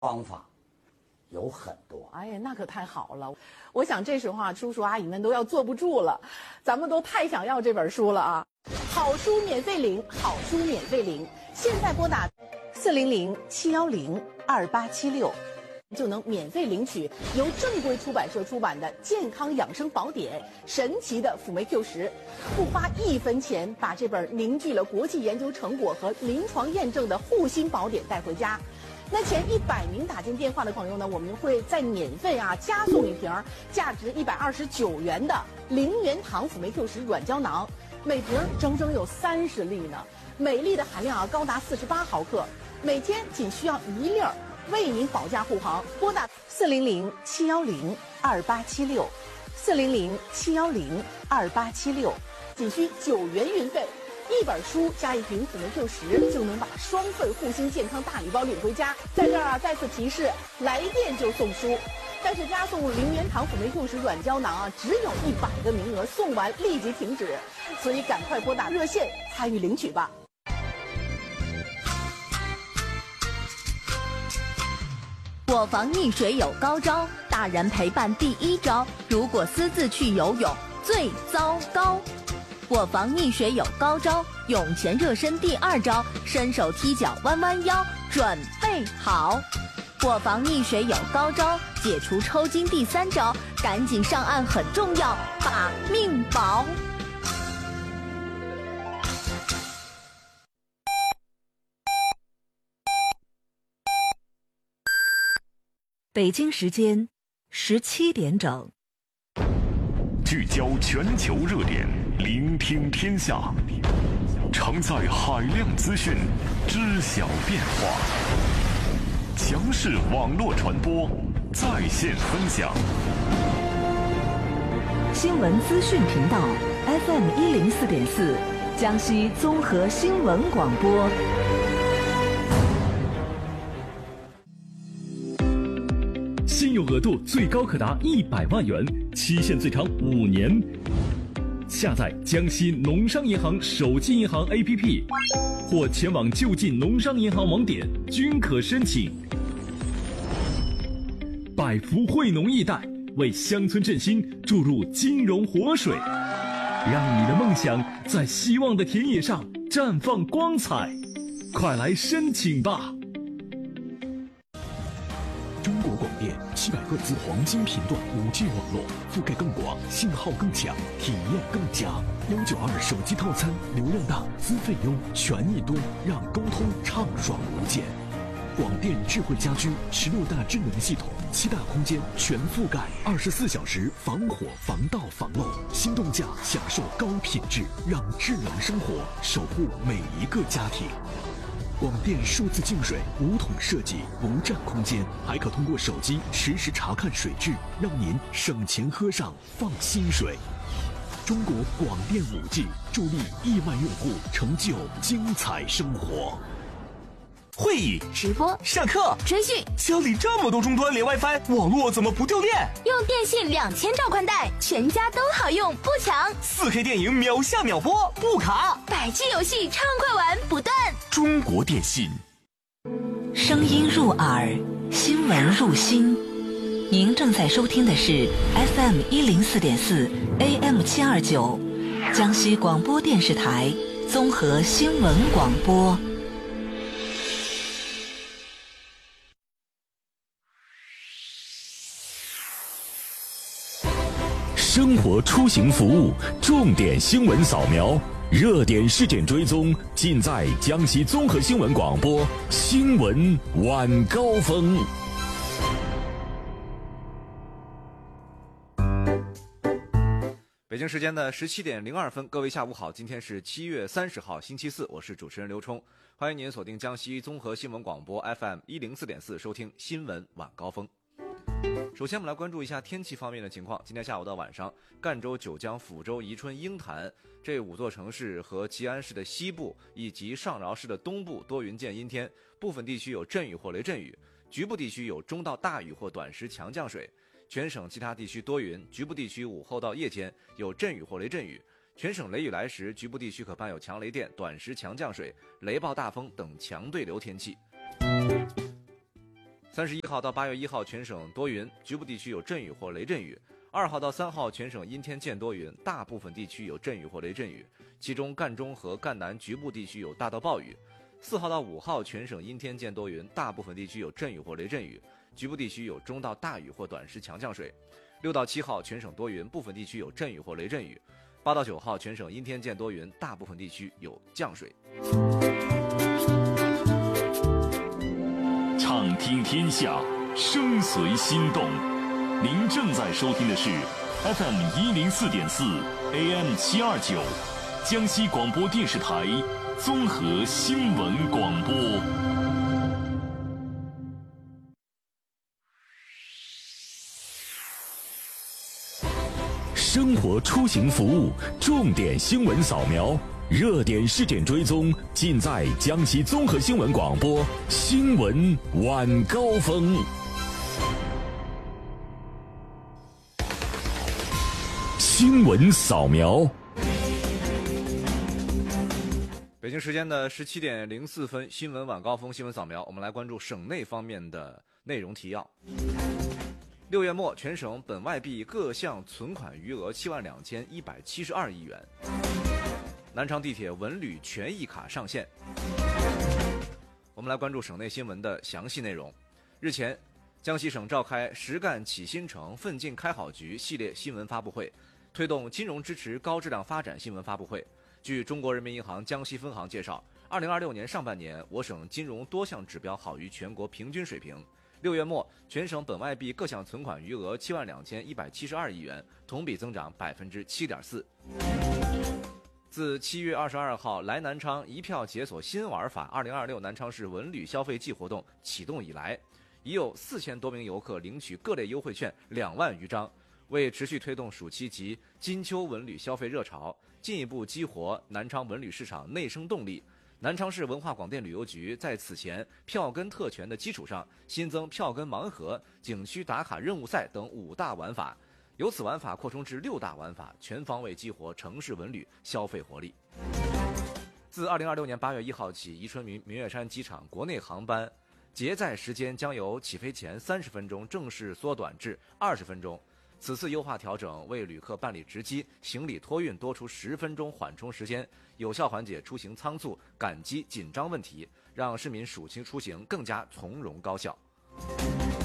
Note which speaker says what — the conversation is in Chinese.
Speaker 1: 方法有很多。
Speaker 2: 哎呀，那可太好了！我想这时候啊，叔叔阿姨们都要坐不住了，咱们都太想要这本书了啊！好书免费领，好书免费领，现在拨打400-710-2876。就能免费领取由正规出版社出版的健康养生宝典神奇的辅酶 Q10，不花1分钱把这本凝聚了国际研究成果和临床验证的护心宝典带回家。那前100名打进电话的朋友呢，我们会再免费加送一瓶价值129元的0元糖辅酶 Q10软胶囊，每瓶整整有30粒呢，每粒的含量高达48毫克，每天仅需要1粒儿。为您保驾护航，拨打400-710-2876，400-710-2876，仅需9元运费，一本书加一瓶辅酶 Q10，就能把双份护心健康大礼包领回家。在这儿再次提示，来电就送书，但是加送0元糖辅酶 Q10软胶囊只有100个名额，送完立即停止，所以赶快拨打热线参与领取吧。
Speaker 3: 我房溺水有高招，大人陪伴第一招。如果私自去游泳，最糟糕。我房溺水有高招，泳前热身第2招，伸手踢脚弯弯腰，准备好。我房溺水有高招，解除抽筋第3招，赶紧上岸很重要，把命保。
Speaker 4: 北京时间17点整，
Speaker 5: 聚焦全球热点，聆听天下，承载海量资讯，知晓变化。强势网络传播，在线分享。
Speaker 4: 新闻资讯频道 FM 104.4，江西综合新闻广播。
Speaker 6: 现有额度最高可达100万元，期限最长5年。下载江西农商银行手机银行 APP， 或前往就近农商银行网点均可申请。百福惠农易贷为乡村振兴注入金融活水，让你的梦想在希望的田野上绽放光彩。快来申请吧！
Speaker 7: 中国广电700赫兹黄金频段5G 网络，覆盖更广，信号更强，体验更佳。192手机套餐，流量大，资费优，权益多，让沟通畅爽无间。广电智慧家居16大智能系统，7大空间全覆盖，24小时防火、防盗、防漏。心动价享受高品质，让智能生活守护每一个家庭。广电数字净水无桶设计，不占空间，还可通过手机实时查看水质，让您省钱喝上放心水。中国广电5G助力亿万用户成就精彩生活。
Speaker 8: 会议、
Speaker 3: 直播、
Speaker 8: 上课、
Speaker 3: 追剧，
Speaker 8: 家里这么多终端连 WiFi， 网络怎么不掉电？
Speaker 3: 用电信2000兆宽带，全家都好用，不抢。
Speaker 8: 4K 电影秒下秒播，不卡。
Speaker 3: 100G 游戏畅快玩不断。
Speaker 8: 中国电信。
Speaker 4: 声音入耳，新闻入心。您正在收听的是 FM 104.4 AM 729，江西广播电视台综合新闻广播。
Speaker 5: 生活出行服务重点新闻扫描，热点事件追踪，尽在江西综合新闻广播新闻晚高峰。
Speaker 9: 北京时间的17点02分，各位下午好，今天是7月30号星期四，我是主持人刘冲，欢迎您锁定江西综合新闻广播 FM 104.4，收听新闻晚高峰。首先我们来关注一下天气方面的情况。今天下午到晚上，赣州、九江、抚州、宜春、鹰潭这5座城市和吉安市的西部以及上饶市的东部多云见阴天，部分地区有阵雨或雷阵雨，局部地区有中到大雨或短时强降水。全省其他地区多云，局部地区午后到夜间有阵雨或雷阵雨。全省雷雨来时，局部地区可伴有强雷电、短时强降水、雷暴大风等强对流天气。 31号到8月1号全省多云，局部地区有阵雨或雷阵雨。2号到3号全省阴天见多云，大部分地区有阵雨或雷阵雨，其中赣中和赣南局部地区有大到暴雨。4号到5号全省阴天见多云，大部分地区有阵雨或雷阵雨，局部地区有中到大雨或短时强降水。6到7号全省多云，部分地区有阵雨或雷阵雨。8到9号全省阴天见多云，大部分地区有降水。
Speaker 6: 畅听天下，声随心动。您正在收听的是 FM104.4 AM729 江西广播电视台综合新闻广播。
Speaker 7: 生活出行服务重点新闻扫描，热点事件追踪，尽在江西综合新闻广播新闻晚高峰。新闻扫描。
Speaker 9: 北京时间的17点04分，新闻晚高峰新闻扫描，我们来关注省内方面的内容提要。6月末，全省本外币各项存款余额72172亿元。南昌地铁文旅权益卡上线。我们来关注省内新闻的详细内容。日前，江西省召开实干启新城奋进开好局系列新闻发布会，推动金融支持高质量发展新闻发布会。据中国人民银行江西分行介绍，2026年上半年，我省金融多项指标好于全国平均水平。6月末，全省本外币各项存款余额72172亿元，同比增长7.4%。自7月22号来南昌一票解锁新玩法2026南昌市文旅消费季活动启动以来，已有4000多名游客领取各类优惠券2万余张，为持续推动暑期及金秋文旅消费热潮，进一步激活南昌文旅市场内生动力，南昌市文化广电旅游局在此前票根特权的基础上，新增票根盲盒、景区打卡任务赛等5大玩法，由此玩法扩充至6大玩法，全方位激活城市文旅消费活力。自2026年8月1号起，宜春明月山机场国内航班结载时间将由起飞前30分钟正式缩短至20分钟。此次优化调整为旅客办理值机、行李托运多出10分钟缓冲时间，有效缓解出行仓促、赶机紧张问题，让市民暑期出行更加从容高效。